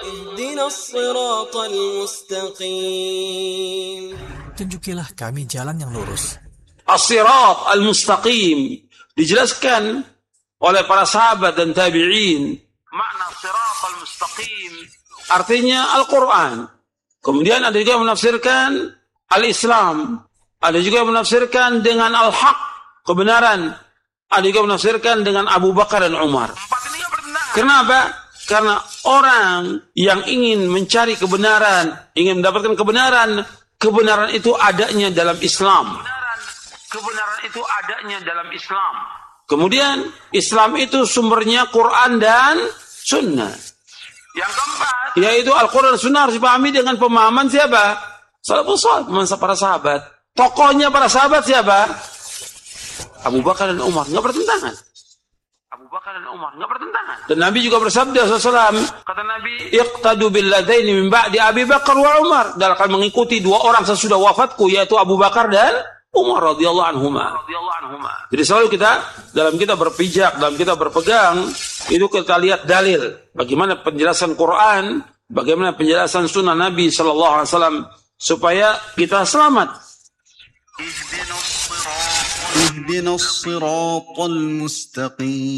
اهدنا الصراط المستقيم. Tunjukilah kami jalan yang lurus. As-sirat al-mustaqim dijelaskan oleh para sahabat dan tabi'in. Makna sirat al-mustaqim artinya Al-Quran. Kemudian ada juga yang menafsirkan al-Islam. Ada juga yang menafsirkan dengan al-haq, kebenaran. Ada juga yang menafsirkan dengan Abu Bakar dan Umar. Kenapa? Karena orang yang ingin mencari kebenaran, ingin mendapatkan kebenaran, kebenaran itu adanya dalam Islam. Kebenaran itu adanya dalam Islam. Kemudian Islam itu sumbernya Quran dan Sunnah. Yang keempat, yaitu Al-Quran dan Sunnah harus dipahami dengan pemahaman siapa? Salafus salih, para sahabat. Tokohnya para sahabat siapa? Abu Bakar dan Umar, nggak bertentangan. Abu Bakar dan Umar nggak bertentangan. Dan Nabi juga bersabda SAW, kata Nabi, iqtadu billadaini min ba'di Abi Bakar wa Umar. Dan akan mengikuti dua orang sesudah wafatku, yaitu Abu Bakar dan Umar radhiyallahu anhuma. Jadi selalu dalam kita berpijak, dalam kita berpegang, itu kita lihat dalil. Bagaimana penjelasan Quran, bagaimana penjelasan sunnah Nabi SAW, supaya kita selamat. Ihdinas siratal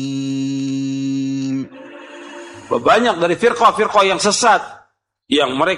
mustaqim. Banyak dari firqah-firqah yang sesat, yang mereka